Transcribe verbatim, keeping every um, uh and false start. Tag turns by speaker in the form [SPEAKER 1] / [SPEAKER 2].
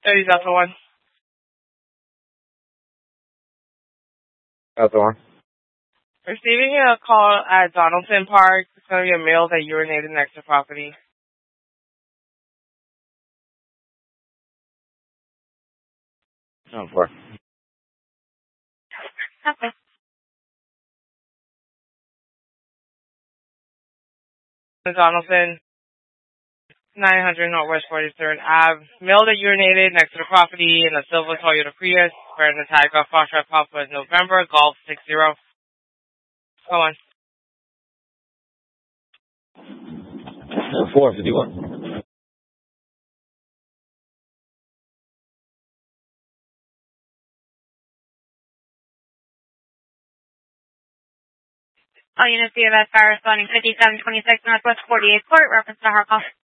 [SPEAKER 1] thirty Delta one.
[SPEAKER 2] Delta one.
[SPEAKER 1] Receiving a call at Donaldson Park concerning a male that urinated next to property.
[SPEAKER 2] Oh, four.
[SPEAKER 1] Okay. Donaldson, nine hundred Northwest forty-third Avenue. Male that urinated next to the property in a silver Toyota Prius, wearing the tag of Foxtrot Papa November, Golf six zero. Go on.
[SPEAKER 2] four fifty-one.
[SPEAKER 3] All units, C F S fire responding fifty-seven twenty-six Northwest forty-eighth Court, reference to Harcall.